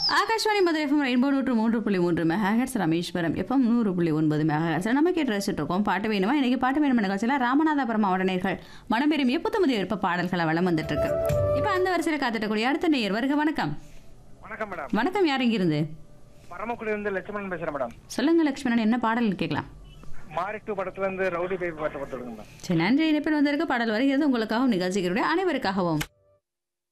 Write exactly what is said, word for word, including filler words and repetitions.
Akashvani Madurai FM rainbow நூற்று மூன்று புள்ளி மூன்று மெகாஹெட்ஸ் ராமேஸ்வரம் எஃப்எம் நூறு புள்ளி ஒன்பது மெகாஹெட்ஸ் நம்ம கேட்டு ரசிச்சுட்டு இருக்கோம். பாட்டு வேணுமா இன்னைக்கு பாட்டு வேணுமா நிகழ்ச்சியில் ராமநாதபுரம் மாவட்டநேர்கள் மனம் விரும்பிய புத்தமதி விருப்ப பாடல்களை வளம் வந்துட்டு இருக்கு. இப்போ அந்த வரிசையில் காத்துட்டக்கூடிய அடுத்த நேயர் வருக. வணக்கம். வணக்கம் மேடம். வணக்கம். யார் இங்கிருந்து? பரமக்குடியில இருந்து லட்சுமணன் பேசுறேன் மேடம். சொல்லுங்க லட்சுமணன், என்ன பாடல் கேட்கலாம்? மாரி டூ படத்துல இருந்து ரவுடி பேபி பாட்டு கொடுத்துருங்க மேடம். சரி, நன்றி. இணைப்பில் வந்திருக்க பாடல் வருகிறது உங்களுக்காகவும் நிகழ்ச்சிகளுடைய அனைவருக்காகவும்.